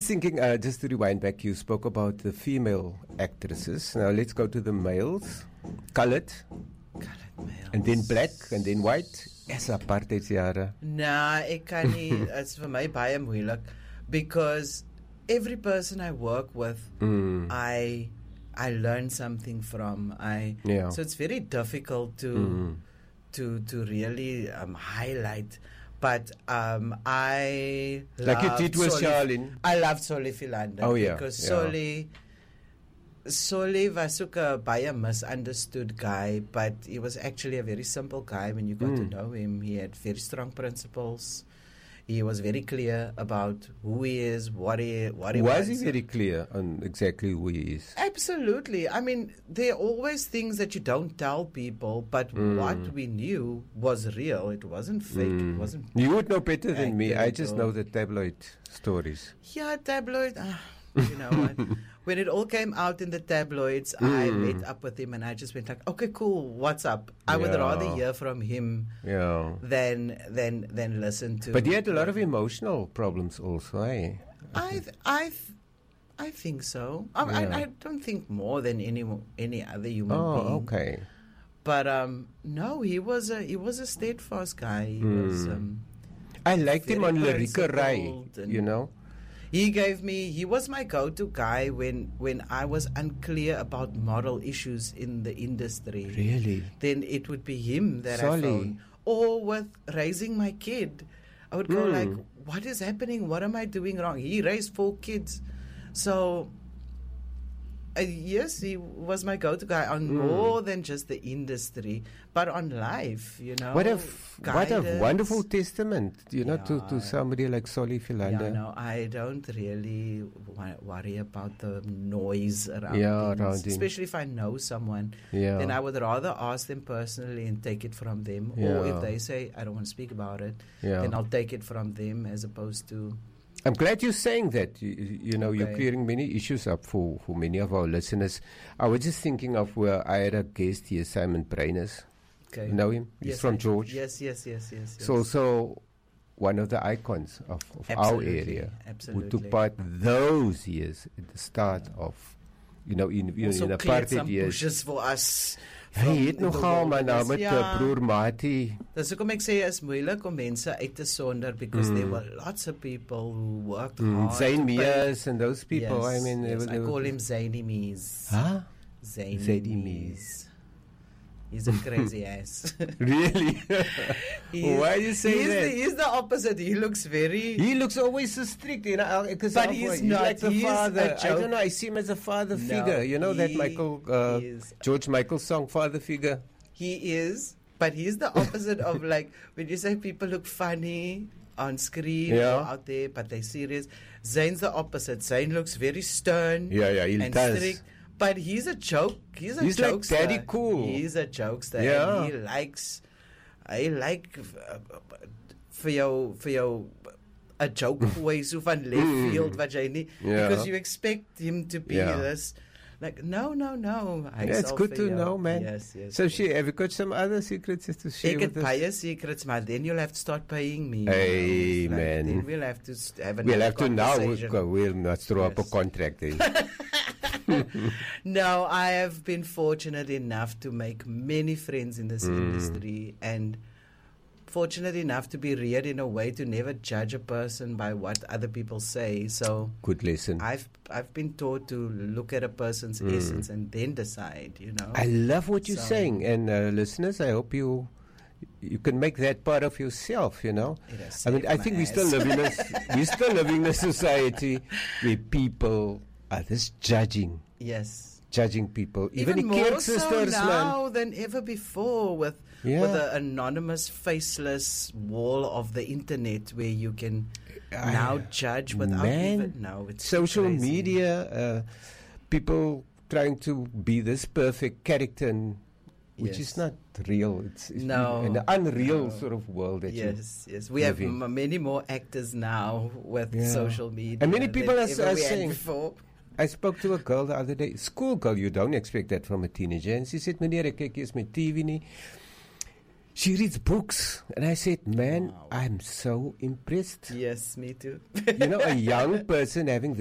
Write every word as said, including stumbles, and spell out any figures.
thinking, uh, just to rewind back, you spoke about the female actresses. Now let's go to the males. Coloured. Coloured males. And then black, and then white. Yes, apartheidsjare. Nah, ek kan nie. It's vir my baie moeilik. Because every person I work with, mm. I I learn something from. I yeah. So it's very difficult to mm. to to really um, highlight. But um, I like you did with Charlene. I love Solly Philander. Oh yeah, because yeah. Solly Solly was ook a baie misunderstood guy, but he was actually a very simple guy when you got mm. to know him. He had very strong principles. He was very clear about who he is, what he what he was. Was wants. he very clear on exactly who he is? Absolutely. I mean, there are always things that you don't tell people, but mm. what we knew was real. It wasn't fake. Mm. It wasn't. You would know better than me. I just know the tabloid stories. Yeah, tabloid. Uh, you know what? When it all came out in the tabloids, mm. I met up with him and I just went like, okay, cool, what's up? I yeah. would rather hear from him yeah. than than than listen to. But he had a lot of emotional problems also, eh? I th- I th- I think so. I, yeah. I I don't think more than any any other human oh, being. Oh, okay. But um, no, he was a he was a steadfast guy. He mm. was. Um, I liked him on Larica Rai, you know. He gave me, he was my go-to guy when, when I was unclear about moral issues in the industry. Really? Then it would be him that Solly. I phone. Or with raising my kid. I would go mm. like, what is happening? What am I doing wrong? He raised four kids. So, uh, yes, he was my go-to guy on mm. more than just the industry, but on life, you know. What a, f- what a wonderful testament, you know, yeah. to, to somebody like Solly Philander. Yeah, no, I don't really w- worry about the noise around, yeah, things, around him. Especially if I know someone. Yeah. Then I would rather ask them personally and take it from them. Yeah. Or if they say, I don't want to speak about it, yeah. then I'll take it from them as opposed to... I'm glad you're saying that. You, you know, okay. You're clearing many issues up for, for many of our listeners. I was just thinking of where I had a guest here, Simon Brainers. Okay. You know him? He's yes, from I, George. Yes, yes, yes, yes. So also one of the icons of, of our area. Absolutely. Who took part those years at the start yeah. of, you know, in, in, also in apartheid years. Pushes for us. Hy het nogal maar nou met ja. broer Mati. Dis hoekom ek sê is moeilik om mense uit te sonder because mm. there were lots of people who worked mm. hard. Zayn Mees and those people. Yes, I mean, yes, they, I call him Zayny Mees. Huh? Zayny Mees. He's a crazy ass. Really? Why do you say he's that? The, he's the opposite. He looks very... He looks always so strict. You know, but he's, he's not. Like the he's father. I don't know. I see him as a father no, figure. You know that Michael, uh, George Michael song, Father Figure? He is. But he's the opposite of like, when you say people look funny on screen yeah. or out there, but they're serious. Zayn's the opposite. Zayn looks very stern yeah, yeah, he and does. strict. But he's a joke. He's a he's jokester. Like daddy cool. He's a jokester. Yeah. And he likes. I like uh, for jou for jou a joke way so van left field wat jy nie yeah. because you expect him to be yeah. this. Like no no no. Yeah, it's good to jou. know, man. Yes yes. So yes. she have you got some other secrets to share Ek with us? Ek het baie secrets, maar then you'll have to start paying me. Hey you know? Like, man. then we'll have to have a We'll have to now. We'll, we'll not throw yes. up a contract then. No, I have been fortunate enough to make many friends in this mm. industry and fortunate enough to be reared in a way to never judge a person by what other people say. So good lesson. I've I've been taught to look at a person's mm. essence and then decide, you know. I love what you're so, saying, and uh, listeners, I hope you you can make that part of yourself, you know. I mean, I think we still live in a we still living in a society where people are just judging. Yes. Judging people. Even, Even more care sisters, so now man. than ever before with yeah. with the anonymous, faceless wall of the internet where you can I, now judge without man, even no, it's social crazy. media, uh, people trying to be this perfect character and which yes. is not real. It's, it's no, an unreal no. sort of world that yes, you yes. We have m- many more actors now with yeah. social media, and many people are, are saying. Before. I spoke to a girl the other day, school girl. You don't expect that from a teenager, and she said, "Meneer, ek kyk eers met T V nie." She reads books, and I said, "Man, wow. I'm so impressed." Yes, me too. You know, a young person having